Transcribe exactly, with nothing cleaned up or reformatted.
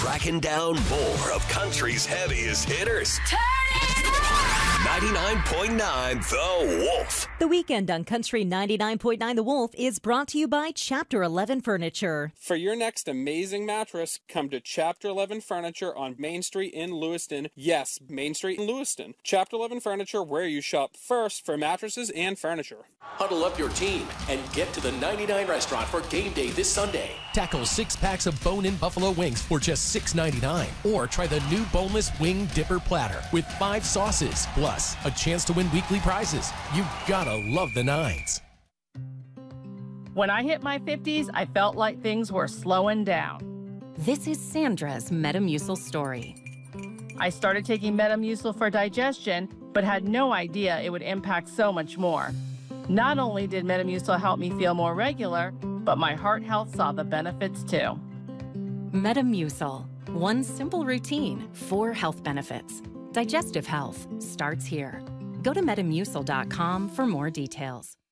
tracking down more of country's heaviest hitters. Turn it up! ninety-nine point nine The Wolf. The Weekend on Country ninety-nine point nine The Wolf is brought to you by Chapter eleven Furniture. For your next amazing mattress, come to Chapter eleven Furniture on Main Street in Lewiston. Yes, Main Street in Lewiston. Chapter eleven Furniture, where you shop first for mattresses and furniture. Huddle up your team and get to the ninety-nine restaurant for game day this Sunday. Tackle six packs of bone-in buffalo wings for just six ninety-nine. Or try the new boneless wing dipper platter with five sauces, plus a chance to win weekly prizes. You gotta love the nines. When I hit my fifties, I felt like things were slowing down. This is Sandra's Metamucil story. I started taking Metamucil for digestion, but had no idea it would impact so much more. Not only did Metamucil help me feel more regular, but my heart health saw the benefits too. Metamucil. One simple routine, four health benefits. Digestive health starts here. Go to metamucil dot com for more details.